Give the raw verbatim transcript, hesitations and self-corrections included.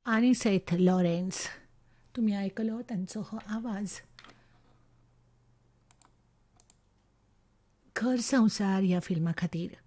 आणि Seth Lawrence. तुम्ही ऐकलं त्यांचो हो आवाज. घर संसार ह्या फिल्मा खातीर